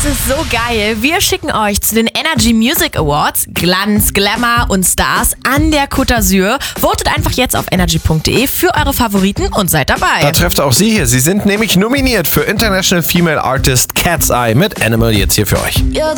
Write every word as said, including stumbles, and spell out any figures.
ist so geil. Wir schicken euch zu den Energy Music Awards Glanz, Glamour und Stars an der Côte d'Azur. Votet einfach jetzt auf energy punkt de für eure Favoriten und seid dabei. Da trefft auch Sie hier. Sie sind nämlich nominiert für International Female Artist Cat's Eye mit Animal jetzt hier für euch.